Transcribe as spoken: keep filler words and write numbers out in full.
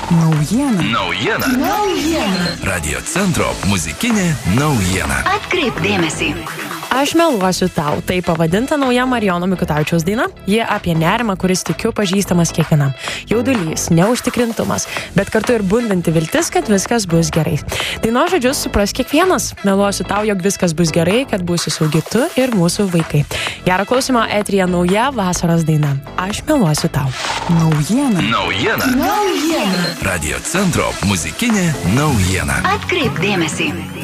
Naujiena. Naujiena. Naujiena. Radio centro muzikinė naujiena. Atkreipk dėmesį. Aš meluosiu tau. Tai pavadinta nauja Marijono Mikutavičiaus daina. Jie apie nerimą, kuris tikiu pažįstamas kiekvienam. Jaudulys, neužtikrintumas, bet kartu ir bundanti viltis, kad viskas bus gerai. Dainos žodžius supras kiekvienas. Meluosiu tau, jog viskas bus gerai, kad būsi saugi tu ir mūsų vaikai. Gerą klausimą, eteryje nauja vasaros daina. Aš meluosiu tau. Naujiena. Naujiena. Naujiena. Radio centro muzikinė naujiena. Atkreipk dėmesį.